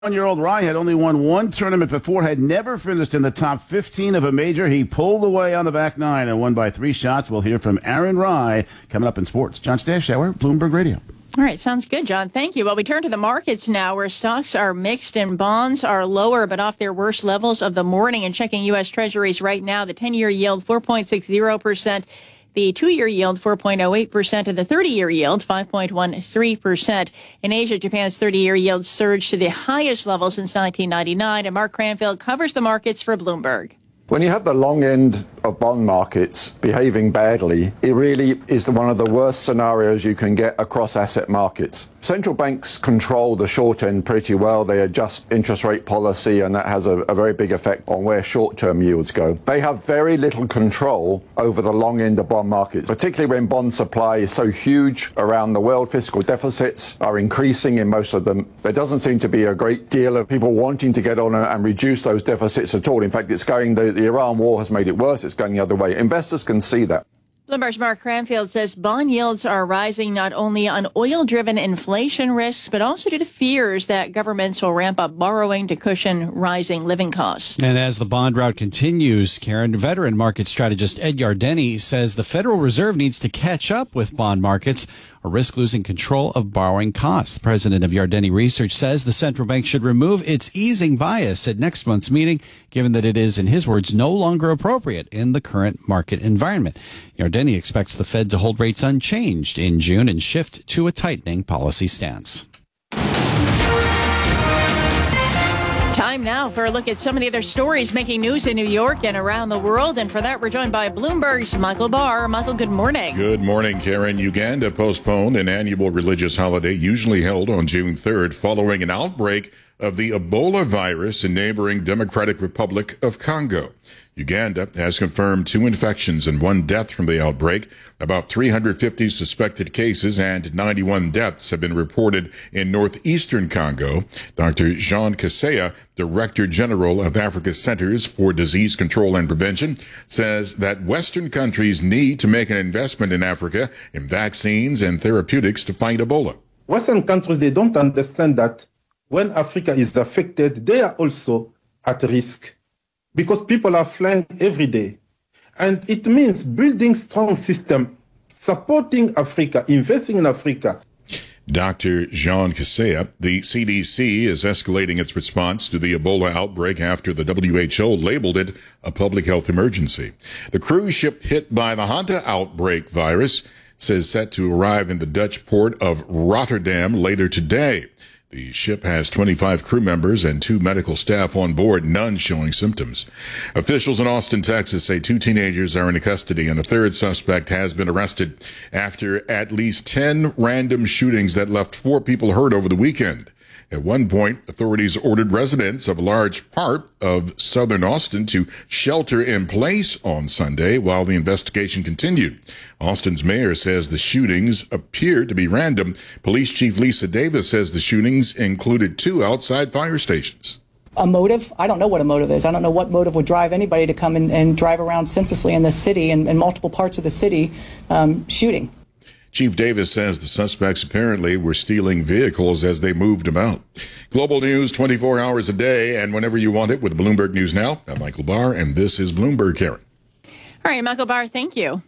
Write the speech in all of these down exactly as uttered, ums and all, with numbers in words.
One-year-old Rai had only won one tournament before, had never finished in the top fifteen of a major. He pulled away on the back nine and won by three shots. We'll hear from Aaron Rai coming up in sports. John Stashower, Bloomberg Radio. All right, sounds good, John. Thank you. Well, we turn to the markets now, where stocks are mixed and bonds are lower, but off their worst levels of the morning. And checking U S. Treasuries right now, the ten-year yield, four point six zero percent. The two-year yield, four point oh eight percent, and the thirty-year yield, five point one three percent. In Asia, Japan's thirty-year yield surged to the highest level since nineteen ninety-nine, and Mark Cranfield covers the markets for Bloomberg. When you have the long end of bond markets behaving badly, it really is the, one of the worst scenarios you can get across asset markets. Central banks control the short end pretty well. They adjust interest rate policy, and that has a, a very big effect on where short-term yields go. They have very little control over the long end of bond markets, particularly when bond supply is so huge around the world. Fiscal deficits are increasing in most of them. There doesn't seem to be a great deal of people wanting to get on and, and reduce those deficits at all. In fact, it's going the, the Iran war has made it worse. It's going the other way. Investors can see that. Bloomberg's Mark Cranfield says bond yields are rising not only on oil-driven inflation risks, but also due to fears that governments will ramp up borrowing to cushion rising living costs. And as the bond rout continues, Karen, veteran market strategist Ed Yardeni says the Federal Reserve needs to catch up with bond markets or risk losing control of borrowing costs. The president of Yardeni Research says the central bank should remove its easing bias at next month's meeting, given that it is, in his words, no longer appropriate in the current market environment. Yardeni expects the Fed to hold rates unchanged in June and shift to a tightening policy stance. Time now for a look at some of the other stories making news in New York and around the world. And for that, we're joined by Bloomberg's Michael Barr. Michael, good morning. Good morning, Karen. Uganda postponed an annual religious holiday usually held on June third following an outbreak of the Ebola virus in neighboring Democratic Republic of Congo. Uganda has confirmed two infections and one death from the outbreak. About three hundred fifty suspected cases and ninety-one deaths have been reported in northeastern Congo. Doctor Jean Kaseya, Director General of Africa Centers for Disease Control and Prevention, says that Western countries need to make an investment in Africa in vaccines and therapeutics to fight Ebola. Western countries, they don't understand that when Africa is affected, they are also at risk, because people are flying every day. And it means building strong system, supporting Africa, investing in Africa. Doctor Jean Kaseya, the C D C is escalating its response to the Ebola outbreak after the W H O labeled it a public health emergency. The cruise ship hit by the Hanta outbreak virus says set to arrive in the Dutch port of Rotterdam later today. The ship has twenty-five crew members and two medical staff on board, none showing symptoms. Officials in Austin, Texas say two teenagers are in custody and a third suspect has been arrested after at least ten random shootings that left four people hurt over the weekend. At one point, authorities ordered residents of a large part of southern Austin to shelter in place on Sunday while the investigation continued. Austin's mayor says the shootings appear to be random. Police Chief Lisa Davis says the shootings included two outside fire stations. A motive? I don't know what a motive is. I don't know what motive would drive anybody to come and, and drive around senselessly in this city and in multiple parts of the city um, shooting. Chief Davis says the suspects apparently were stealing vehicles as they moved about. Global news twenty-four hours a day and whenever you want it with Bloomberg News Now. I'm Michael Barr, and this is Bloomberg, Karen. All right, Michael Barr, thank you.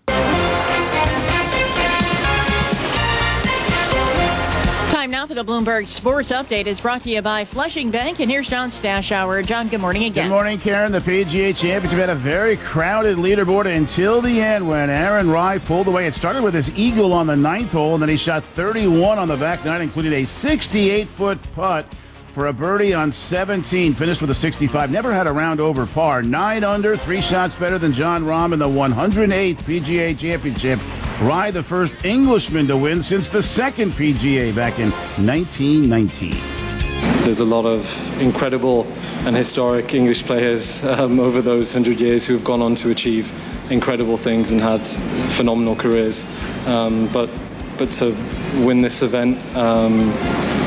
Time now for the Bloomberg Sports Update. Is brought to you by Flushing Bank. And here's John Stashower. John, good morning again. Good morning, Karen. The P G A Championship had a very crowded leaderboard until the end when Aaron Rai pulled away. It started with his eagle on the ninth hole, and then he shot thirty-one on the back nine, including a sixty-eight foot putt for a birdie on seventeen. Finished with a sixty-five. Never had a round over par. Nine under, three shots better than Jon Rahm in the one hundred eighth P G A Championship. Rai, the first Englishman to win since the second P G A back in nineteen nineteen. There's a lot of incredible and historic English players um, over those hundred years who have gone on to achieve incredible things and had phenomenal careers. Um, but but to win this event, um,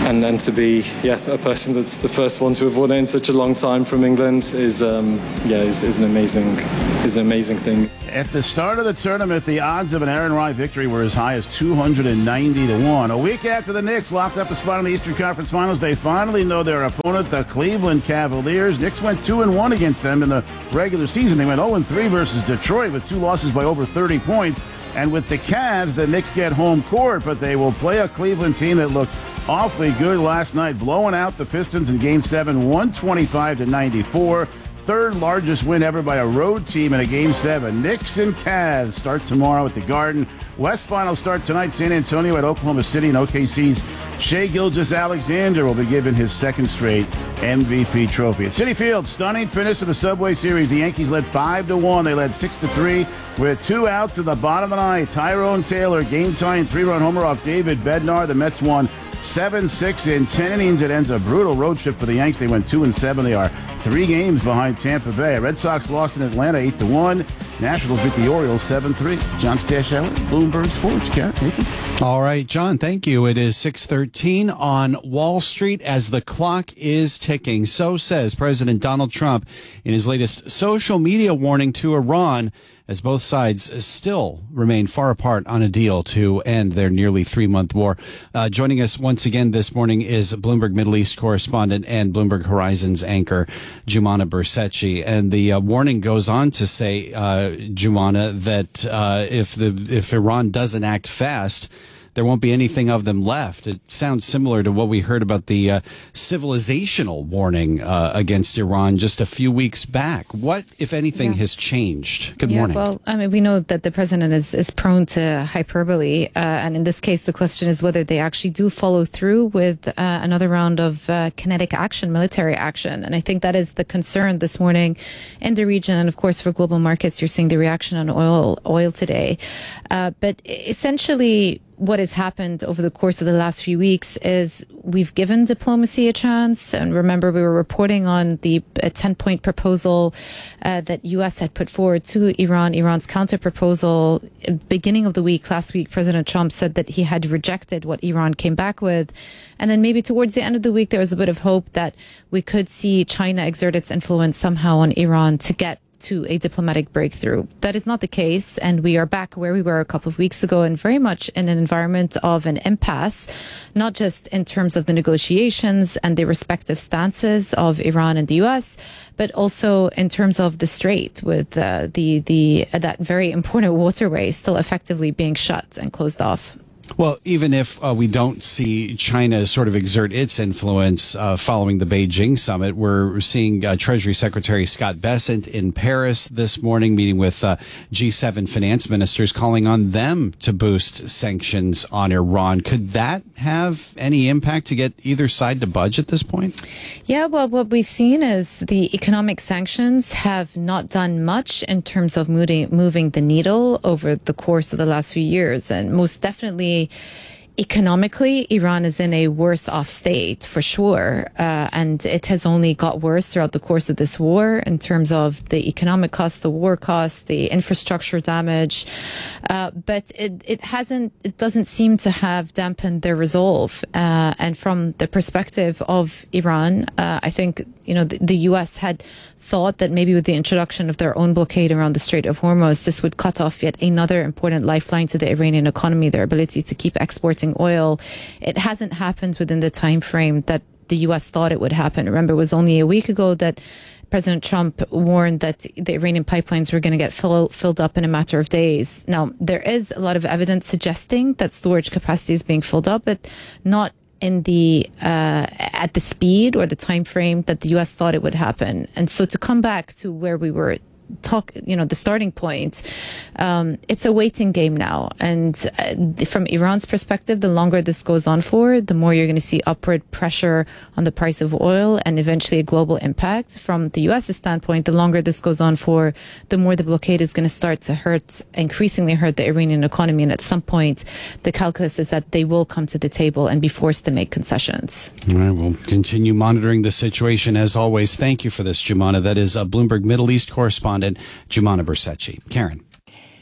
and and to be yeah a person that's the first one to have won it in such a long time from England is um, yeah is, is an amazing is an amazing thing. At the start of the tournament, the odds of an Aaron Rai victory were as high as two hundred ninety to one. A week after the Knicks locked up a spot in the Eastern Conference Finals, they finally know their opponent, the Cleveland Cavaliers. Knicks went two and one against them in the regular season. They went oh and three versus Detroit with two losses by over thirty points. And with the Cavs, the Knicks get home court, but they will play a Cleveland team that looked awfully good last night, blowing out the Pistons in Game seven, one twenty-five to ninety-four. Third largest win ever by a road team in a Game seven. Knicks and Cavs start tomorrow at the Garden. West Finals start tonight. San Antonio at Oklahoma City, and O K C's Shai Gilgeous-Alexander will be given his second straight M V P trophy. At Citi Field, stunning finish to the Subway Series. The Yankees led five to one. They led six to three with two outs at the bottom of the ninth. Tyrone Taylor, game-tying three-run homer off David Bednar. The Mets won seven six in ten innings. It ends a brutal road trip for the Yanks. They went two and seven. They are three games behind Tampa Bay. Red Sox lost in Atlanta eight to one. Nationals beat the Orioles seven three. John Stashower, Bloomberg Sports. Karen, Nathan. All right, John, thank you. It is six thirteen on Wall Street as the clock is ticking. So says President Donald Trump in his latest social media warning to Iran, as both sides still remain far apart on a deal to end their nearly three-month war. Uh, joining us once again this morning is Bloomberg Middle East correspondent and Bloomberg Horizons anchor, Joumanna Bercetche. And the uh, warning goes on to say, uh, Joumanna, that uh, if the if Iran doesn't act fast, there won't be anything of them left. It sounds similar to what we heard about the uh, civilizational warning uh, against Iran just a few weeks back. What, if anything, yeah. has changed? Good yeah, morning. Well, I mean, we know that the president is, is prone to hyperbole. Uh, and in this case, the question is whether they actually do follow through with uh, another round of uh, kinetic action, military action. And I think that is the concern this morning in the region. And of course, for global markets, you're seeing the reaction on oil, oil today. Uh, but essentially, what has happened over the course of the last few weeks is we've given diplomacy a chance. And remember, we were reporting on the ten-point proposal uh, that U S had put forward to Iran, Iran's counter-proposal. Beginning of the week, last week, President Trump said that he had rejected what Iran came back with. And then maybe towards the end of the week, there was a bit of hope that we could see China exert its influence somehow on Iran to get to a diplomatic breakthrough. That is not the case, and we are back where we were a couple of weeks ago, and very much in an environment of an impasse, not just in terms of the negotiations and the respective stances of Iran and the U S, but also in terms of the strait, with uh, the the uh, that very important waterway still effectively being shut and closed off. Well, even if uh, we don't see China sort of exert its influence uh, following the Beijing summit, we're seeing uh, Treasury Secretary Scott Bessent in Paris this morning, meeting with uh, G seven finance ministers, calling on them to boost sanctions on Iran. Could that have any impact to get either side to budge at this point? Yeah, well, what we've seen is the economic sanctions have not done much in terms of moving, moving the needle over the course of the last few years. And most definitely, economically, Iran is in a worse off state for sure. Uh, and it has only got worse throughout the course of this war in terms of the economic costs, the war costs, the infrastructure damage. Uh, but it, it hasn't, it doesn't seem to have dampened their resolve. Uh, and from the perspective of Iran, uh, I think, you know, the, the U S had thought that maybe with the introduction of their own blockade around the Strait of Hormuz, this would cut off yet another important lifeline to the Iranian economy, their ability to keep exporting oil. It hasn't happened within the time frame that the U S thought it would happen. Remember, it was only a week ago that President Trump warned that the Iranian pipelines were going to get fill, filled up in a matter of days. Now, there is a lot of evidence suggesting that storage capacity is being filled up, but not in the uh, at the speed or the time frame that the U S thought it would happen. And so to come back to where we were talk, you know, the starting point, um, it's a waiting game now. And uh, from Iran's perspective, the longer this goes on for, the more you're going to see upward pressure on the price of oil and eventually a global impact. From the U S's standpoint, the longer this goes on for, the more the blockade is going to start to hurt, increasingly hurt the Iranian economy. And at some point, the calculus is that they will come to the table and be forced to make concessions. All right, we'll continue monitoring the situation as always. Thank you for this, Joumanna. That is a Bloomberg Middle East correspondent, Joumanna Bercetche. Karen.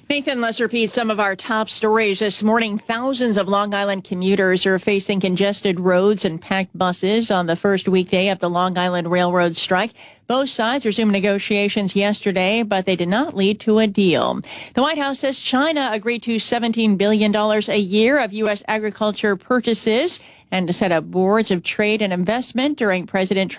Nathan, let's repeat some of our top stories this morning. Thousands of Long Island commuters are facing congested roads and packed buses on the first weekday of the Long Island Railroad strike. Both sides resumed negotiations yesterday, but they did not lead to a deal. The White House says China agreed to seventeen billion dollars a year of U S agriculture purchases and to set up boards of trade and investment during President Trump's